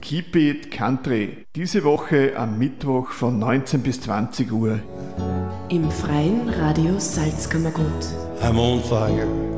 Keep It Country. Diese Woche am Mittwoch von 19 bis 20 Uhr. Im freien Radio Salzkammergut. I'm on fire.